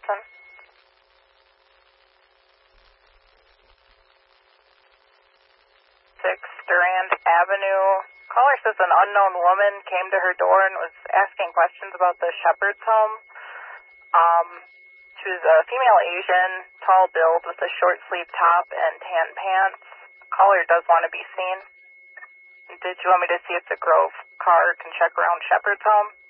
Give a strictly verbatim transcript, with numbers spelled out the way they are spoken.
Hudson. six Durand Avenue. Caller says an unknown woman came to her door and was asking questions about the Shepherd's home. Um, she was a female Asian, tall build with a short sleeve top and tan pants. Caller does want to be seen. Did you want me to see if the Grove car can check around Shepherd's home?